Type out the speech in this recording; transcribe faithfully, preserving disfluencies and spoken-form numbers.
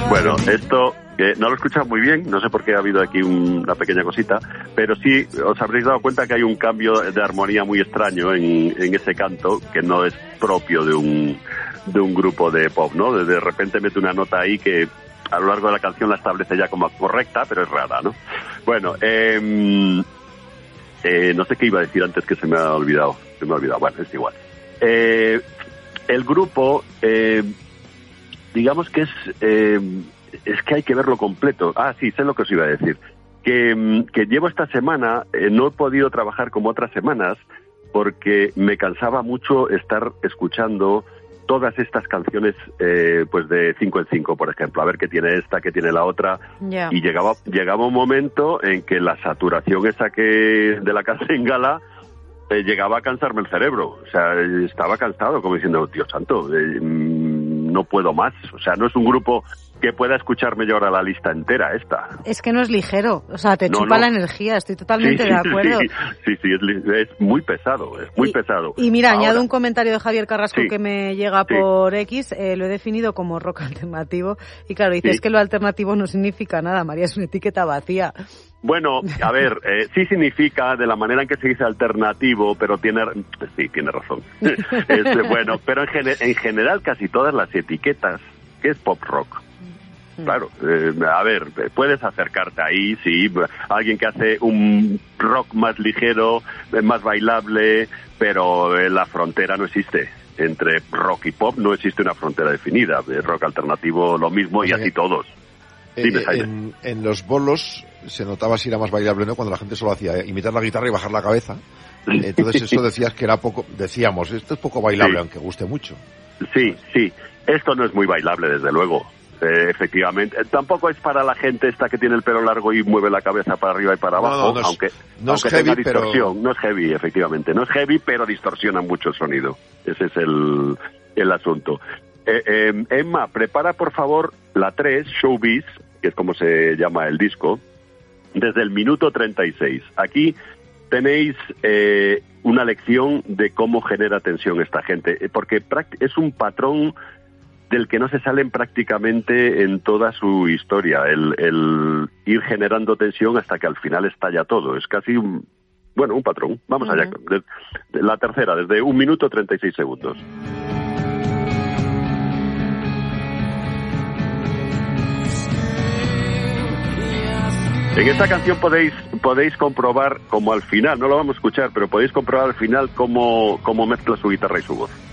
Bueno, esto eh, no lo escuchas muy bien, no sé por qué ha habido aquí un, una pequeña cosita, pero sí os habréis dado cuenta que hay un cambio de armonía muy extraño en, en ese canto, que no es propio de un, de un grupo de pop, ¿no? De, de repente mete una nota ahí que a lo largo de la canción la establece ya como correcta, pero es rara, ¿no? Bueno, eh, eh, no sé qué iba a decir antes que se me ha olvidado, se me ha olvidado, bueno, es igual. Eh, el grupo... Eh, digamos que es eh, es que hay que verlo completo. Ah, sí, sé lo que os iba a decir. Que, que llevo esta semana, eh, no he podido trabajar como otras semanas porque me cansaba mucho estar escuchando todas estas canciones eh, pues de cinco en cinco, por ejemplo, a ver qué tiene esta, qué tiene la otra. Yeah. Y llegaba llegaba un momento en que la saturación esa que de la Casengala eh, llegaba a cansarme el cerebro. O sea, estaba cansado, como diciendo, Dios santo, eh, no puedo más. O sea, no es un grupo que pueda escucharme yo ahora la lista entera esta. Es que no es ligero, o sea, te no, chupa no. la energía, estoy totalmente sí, de acuerdo. Sí, sí, sí es, es muy pesado, es muy y, pesado. Y mira, ahora, añado un comentario de Javier Carrasco sí, que me llega sí. por X, eh, lo he definido como rock alternativo, y claro, dices sí. que lo alternativo no significa nada, María, es una etiqueta vacía. Bueno, a ver, eh, sí significa de la manera en que se dice alternativo, pero tiene, sí, tiene razón. es, bueno, pero en, gen- en general casi todas las etiquetas, ¿qué es pop rock? Claro, eh, a ver, puedes acercarte ahí, sí, alguien que hace un rock más ligero, más bailable, pero eh, la frontera no existe. Entre rock y pop no existe una frontera definida. Rock alternativo lo mismo, o sea, y así todos. Dime, eh, en, en los bolos se notaba si era más bailable, ¿no? Cuando la gente solo hacía imitar la guitarra y bajar la cabeza. Entonces eso decías que era poco, decíamos, esto es poco bailable, sí. aunque guste mucho. Sí, sí. Esto no es muy bailable, desde luego. Eh, efectivamente. Tampoco es para la gente esta que tiene el pelo largo y mueve la cabeza para arriba y para abajo, no, no, no aunque, es, no aunque es heavy, tenga distorsión. Pero... No es heavy, efectivamente. No es heavy, pero distorsiona mucho el sonido. Ese es el, el asunto. Eh, eh, Emma, prepara por favor la tres, Showbiz, que es como se llama el disco, desde el minuto treinta y seis. Aquí tenéis eh, una lección de cómo genera tensión esta gente, porque es un patrón del que no se salen prácticamente en toda su historia, el, el ir generando tensión hasta que al final estalla todo. Es casi un, bueno, un patrón. Vamos uh-huh. allá. De, de la tercera, desde un minuto treinta y seis segundos. En esta canción podéis podéis comprobar como al final, no lo vamos a escuchar, pero podéis comprobar al final cómo, cómo mezcla su guitarra y su voz.